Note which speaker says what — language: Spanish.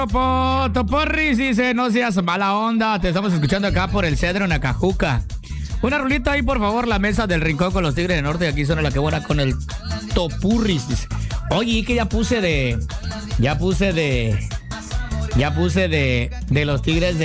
Speaker 1: Toporris dice, no seas mala onda, te estamos escuchando acá por el Cedro en Acajuca. Una rolita ahí, por favor, la mesa del rincón con los Tigres del Norte. Aquí suena la que buena con el Topurris, dice. Oye, que ya puse de los Tigres de